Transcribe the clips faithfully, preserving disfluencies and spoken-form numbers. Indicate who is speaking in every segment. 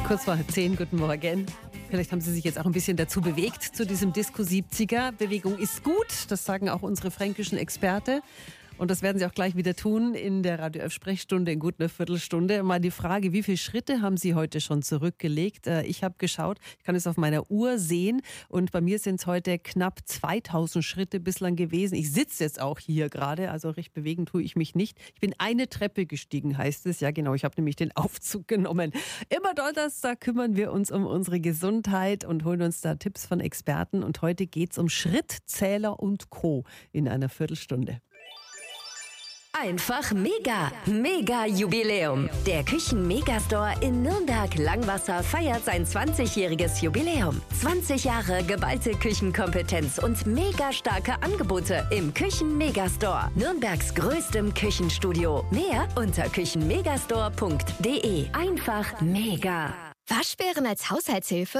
Speaker 1: Kurz vor halb zehn, guten Morgen. Vielleicht haben Sie sich jetzt auch ein bisschen dazu bewegt, zu diesem Disco siebziger. Bewegung ist gut, das sagen auch unsere fränkischen Experten. Und das werden Sie auch gleich wieder tun in der Radio F Sprechstunde in gut einer Viertelstunde. Mal die Frage, wie viele Schritte haben Sie heute schon zurückgelegt? Ich habe geschaut, ich kann es auf meiner Uhr sehen und bei mir sind es heute knapp zweitausend Schritte bislang gewesen. Ich sitze jetzt auch hier gerade, also recht bewegen tue ich mich nicht. Ich bin eine Treppe gestiegen, heißt es. Ja genau, ich habe nämlich den Aufzug genommen. Immer Donnerstag kümmern wir uns um unsere Gesundheit und holen uns da Tipps von Experten. Und heute geht es um Schrittzähler und Co. in einer Viertelstunde.
Speaker 2: Einfach mega, mega Jubiläum. Der Küchen-Megastore in Nürnberg-Langwasser feiert sein zwanzigjähriges Jubiläum. zwanzig Jahre geballte Küchenkompetenz und mega starke Angebote im Küchen-Megastore. Nürnbergs größtem Küchenstudio. Mehr unter küchenmegastore punkt de. Einfach mega.
Speaker 3: Waschbären als Haushaltshilfe?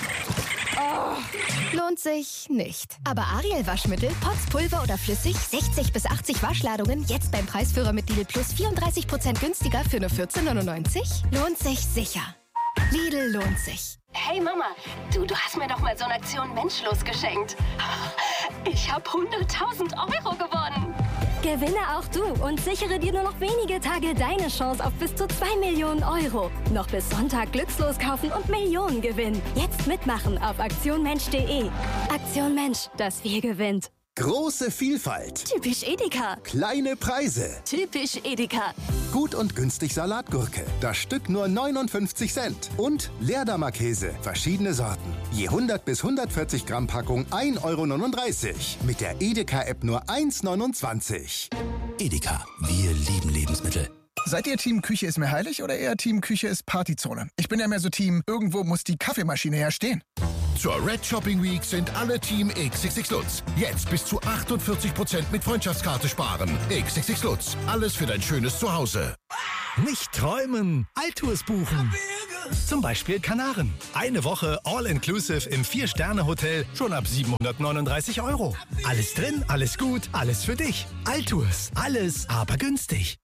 Speaker 3: Oh, lohnt sich nicht. Aber Ariel Waschmittel, Pots, Pulver oder flüssig, sechzig bis achtzig Waschladungen, jetzt beim Preisführer mit Lidl Plus vierunddreißig Prozent günstiger für nur vierzehn neunundneunzig? Lohnt sich sicher. Lidl lohnt sich.
Speaker 4: Hey Mama, du, du hast mir doch mal so eine Aktion Menschlos geschenkt. Ich habe hunderttausend Euro gewonnen.
Speaker 5: Gewinne auch du und sichere dir nur noch wenige Tage deine Chance auf bis zu zwei Millionen Euro. Noch bis Sonntag glückslos kaufen und Millionen gewinnen. Jetzt mitmachen auf aktion mensch punkt de. Aktion Mensch, das Wir gewinnt.
Speaker 6: Große Vielfalt.
Speaker 5: Typisch Edeka.
Speaker 6: Kleine Preise.
Speaker 5: Typisch Edeka.
Speaker 6: Gut und günstig Salatgurke. Das Stück nur neunundfünfzig Cent. Und Leerdammer Käse. Verschiedene Sorten. Je hundert bis hundertvierzig Gramm Packung ein Euro neununddreißig. Mit der Edeka-App nur eins neunundzwanzig.
Speaker 7: Edeka. Wir lieben Lebensmittel.
Speaker 8: Seid ihr Team Küche ist mir heilig oder eher Team Küche ist Partyzone? Ich bin ja mehr so Team, irgendwo muss die Kaffeemaschine ja stehen.
Speaker 9: Zur Red Shopping Week sind alle Team X X X Lutz. Jetzt bis zu achtundvierzig Prozent mit Freundschaftskarte sparen. X X X Lutz. Alles für dein schönes Zuhause.
Speaker 10: Nicht träumen, Altours buchen. Zum Beispiel Kanaren. Eine Woche All-Inclusive im Vier-Sterne-Hotel schon ab siebenhundertneununddreißig Euro. Alles drin, alles gut, alles für dich. Altours. Alles, aber günstig.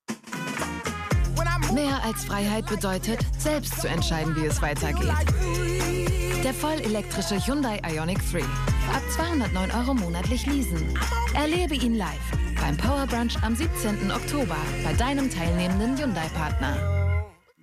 Speaker 11: Mehr als Freiheit bedeutet, selbst zu entscheiden, wie es weitergeht. Der vollelektrische Hyundai Ioniq drei. Ab zweihundertneun Euro monatlich leasen. Erlebe ihn live beim Power Brunch am siebzehnten Oktober bei deinem teilnehmenden Hyundai-Partner.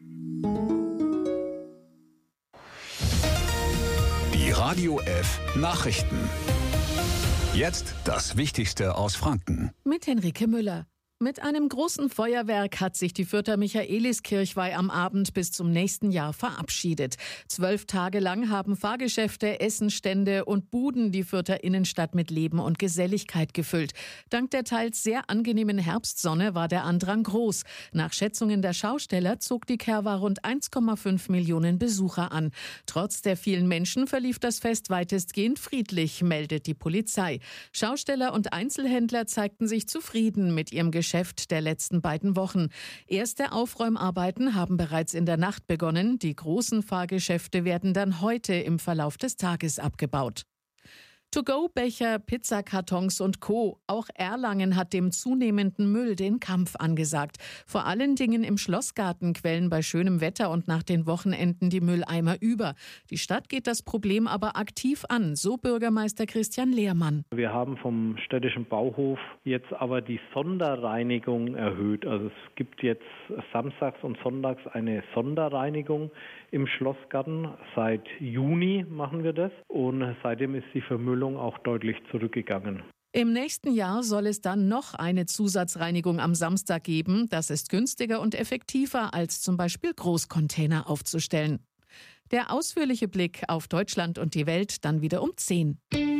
Speaker 12: Die Radio F Nachrichten. Jetzt das Wichtigste aus Franken.
Speaker 13: Mit Henrike Müller. Mit einem großen Feuerwerk hat sich die Fürther Michaeliskirchweih am Abend bis zum nächsten Jahr verabschiedet. Zwölf Tage lang haben Fahrgeschäfte, Essenstände und Buden die Fürther Innenstadt mit Leben und Geselligkeit gefüllt. Dank der teils sehr angenehmen Herbstsonne war der Andrang groß. Nach Schätzungen der Schausteller zog die Kerwa rund eins Komma fünf Millionen Besucher an. Trotz der vielen Menschen verlief das Fest weitestgehend friedlich, meldet die Polizei. Schausteller und Einzelhändler zeigten sich zufrieden mit ihrem Geschäft. Geschäft der letzten beiden Wochen. Erste Aufräumarbeiten haben bereits in der Nacht begonnen. Die großen Fahrgeschäfte werden dann heute im Verlauf des Tages abgebaut. To-Go-Becher, Pizzakartons und Co. Auch Erlangen hat dem zunehmenden Müll den Kampf angesagt. Vor allen Dingen im Schlossgarten quellen bei schönem Wetter und nach den Wochenenden die Mülleimer über. Die Stadt geht das Problem aber aktiv an, so Bürgermeister Christian Lehrmann.
Speaker 14: Wir haben vom städtischen Bauhof jetzt aber die Sonderreinigung erhöht. Also es gibt jetzt samstags und sonntags eine Sonderreinigung im Schlossgarten. Seit Juni machen wir das und seitdem ist die Vermüllung auch deutlich zurückgegangen.
Speaker 13: Im nächsten Jahr soll es dann noch eine Zusatzreinigung am Samstag geben. Das ist günstiger und effektiver, als zum Beispiel Großcontainer aufzustellen. Der ausführliche Blick auf Deutschland und die Welt dann wieder um zehn.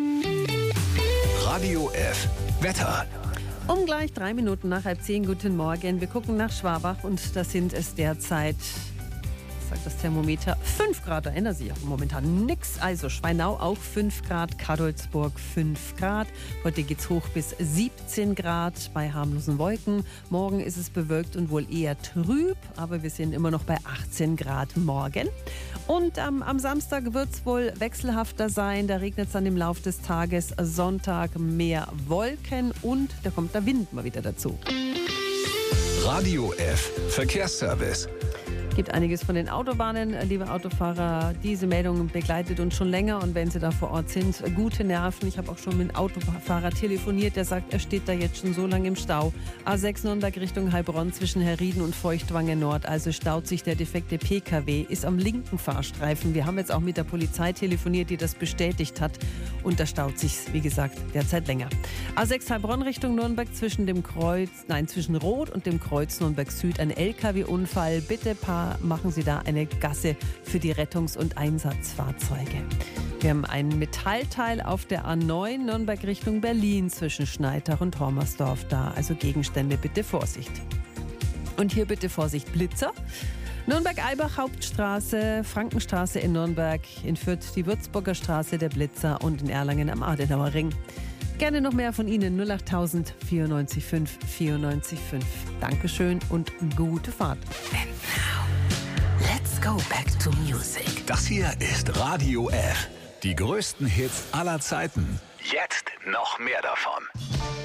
Speaker 12: Radio F Wetter.
Speaker 1: Um gleich drei Minuten nach halb zehn, guten Morgen. Wir gucken nach Schwabach und da sind es derzeit, sagt das Thermometer, fünf Grad. Da ändert sich auch momentan nichts. Also Schweinau auch fünf Grad, Kadolsburg fünf Grad. Heute geht's hoch bis siebzehn Grad bei harmlosen Wolken. Morgen ist es bewölkt und wohl eher trüb, aber wir sind immer noch bei achtzehn Grad morgen. Und ähm, am Samstag wird es wohl wechselhafter sein. Da regnet es dann im Laufe des Tages. Sonntag mehr Wolken und da kommt der Wind mal wieder dazu.
Speaker 12: Radio F Verkehrsservice.
Speaker 1: Gibt einiges von den Autobahnen. Liebe Autofahrer, diese Meldung begleitet uns schon länger und wenn Sie da vor Ort sind, gute Nerven. Ich habe auch schon mit einem Autofahrer telefoniert, der sagt, er steht da jetzt schon so lange im Stau. A sechs Nürnberg Richtung Heilbronn zwischen Herrieden und Feuchtwangen Nord, also staut sich der defekte P K W, ist am linken Fahrstreifen. Wir haben jetzt auch mit der Polizei telefoniert, die das bestätigt hat und da staut sich, wie gesagt, derzeit länger. A sechs Heilbronn Richtung Nürnberg zwischen dem Kreuz, nein, zwischen Rot und dem Kreuz Nürnberg Süd, ein L K W-Unfall. Bitte paar machen Sie da eine Gasse für die Rettungs- und Einsatzfahrzeuge. Wir haben ein Metallteil auf der A neun Nürnberg Richtung Berlin zwischen Schneitach und Hormersdorf da. Also Gegenstände, bitte Vorsicht. Und hier bitte Vorsicht, Blitzer. Nürnberg-Eibach Hauptstraße, Frankenstraße in Nürnberg, in Fürth die Würzburger Straße, der Blitzer und in Erlangen am Adenauer Ring. Gerne noch mehr von Ihnen, null acht null null vierundneunzig fünf vierundneunzig fünf. Dankeschön und gute Fahrt.
Speaker 7: And now, let's go back to music.
Speaker 12: Das hier ist Radio F. Die größten Hits aller Zeiten. Jetzt noch mehr davon.